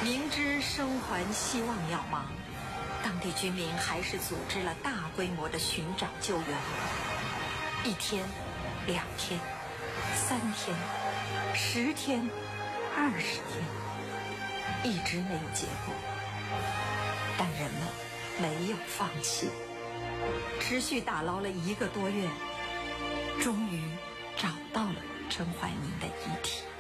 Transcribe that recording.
明知生还希望渺茫，当地居民还是组织了大规模的寻找救援。1天、2天、3天、10天、20天，一直没有结果。但人们没有放弃，持续打捞了1个多月，终于找到了陈怀民的遗体。